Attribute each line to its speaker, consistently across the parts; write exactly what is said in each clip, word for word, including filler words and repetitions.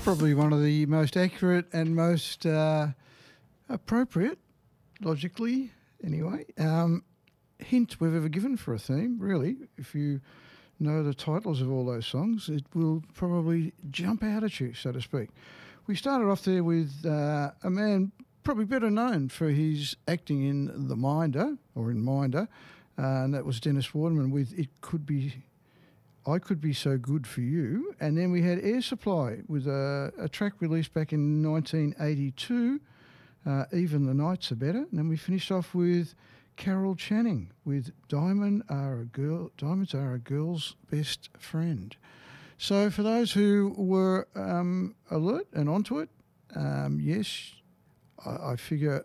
Speaker 1: Probably one of the most accurate and most uh, appropriate, logically anyway, um, hint we've ever given for a theme, really. If you know the titles of all those songs, it will probably jump out at you, so to speak. We started off there with uh, a man probably better known for his acting in The Minder, or in Minder, uh, and that was Dennis Waterman with It Could Be... I Could Be So Good For You. And then we had Air Supply with a, a track released back in nineteen eighty-two, uh, Even the Nights Are Better. And then we finished off with Carol Channing with Diamond are a girl, Diamonds Are a Girl's Best Friend. So for those who were um, alert and onto it, um, yes, I, I figure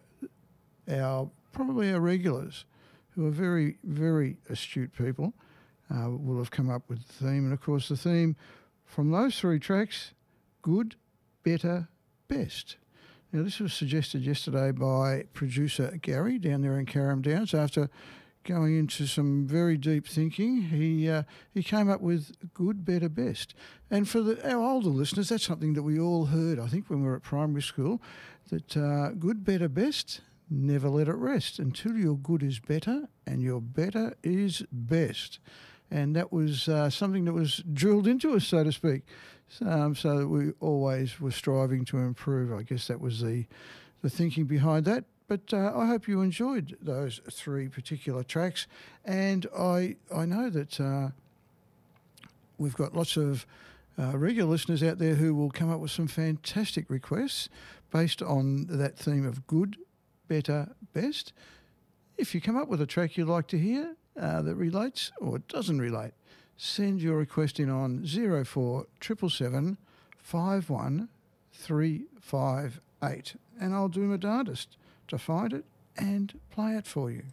Speaker 1: our probably our regulars, who are very, very astute people, Uh, will have come up with the theme. And, of course, the theme from those three tracks, Good, Better, Best. Now, this was suggested yesterday by producer Gary down there in Carrum Downs. After going into some very deep thinking, he uh, he came up with Good, Better, Best. And for the, our older listeners, that's something that we all heard, I think, when we were at primary school, that uh, Good, Better, Best, never let it rest until your good is better and your better is best. And that was uh, something that was drilled into us, so to speak, um, so that we always were striving to improve. I guess that was the the thinking behind that. But uh, I hope you enjoyed those three particular tracks. And I, I know that uh, we've got lots of uh, regular listeners out there who will come up with some fantastic requests based on that theme of good, better, best. If you come up with a track you'd like to hear, Uh, that relates or doesn't relate, send your request in on zero four seven seven, five one three five eight and I'll do my darndest to find it and play it for you.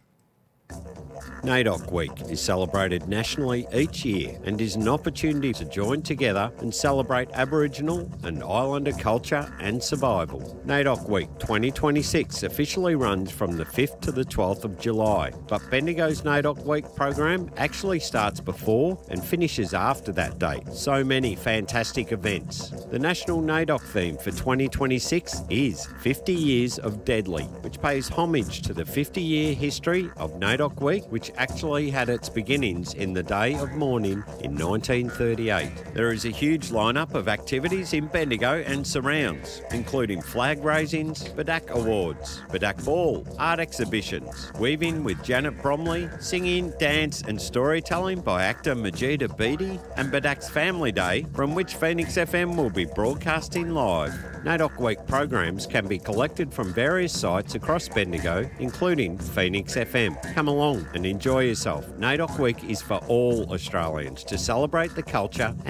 Speaker 2: NAIDOC Week is celebrated nationally each year and is an opportunity to join together and celebrate Aboriginal and Islander culture and survival. NAIDOC Week twenty twenty-six officially runs from the fifth to the twelfth of July, but Bendigo's NAIDOC Week program actually starts before and finishes after that date. So many fantastic events. The national NAIDOC theme for twenty twenty-six is fifty Years of Deadly, which pays homage to the fifty-year history of NAIDOC Week, which actually had its beginnings in the day of mourning in nineteen thirty-eight. There is a huge lineup of activities in Bendigo and surrounds, including flag raisings, Badak Awards, Badak Ball, art exhibitions, weaving with Janet Bromley, singing, dance and storytelling by actor Majida Beatty, and Badak's Family Day, from which Phoenix F M will be broadcasting live. NAIDOC Week programs can be collected from various sites across Bendigo, including Phoenix F M. Come along and enjoy yourself. NAIDOC Week is for all Australians to celebrate the culture